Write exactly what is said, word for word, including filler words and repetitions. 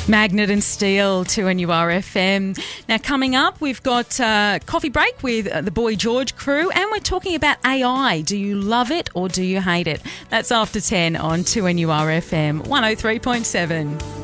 Magnet and Steel, two N U R F M. Now, coming up, we've got uh, Coffee Break with uh, the Boy George crew, and we're talking about A I. Do you love it or do you hate it? That's after ten on two N U R F M one oh three point seven.